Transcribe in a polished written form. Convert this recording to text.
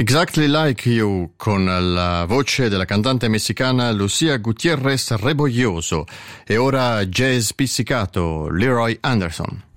Exactly Like You, con la voce della cantante messicana Lucia Gutiérrez Rebolloso, e ora jazz pizzicato Leroy Anderson.